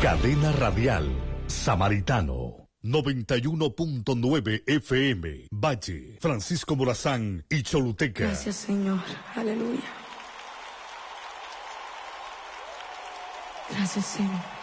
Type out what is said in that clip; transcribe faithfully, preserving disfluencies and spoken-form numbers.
Cadena Radial Samaritano noventa y uno punto nueve F M, Valle, Francisco Morazán y Choluteca. Gracias, Señor. Aleluya. Gracias, Señor.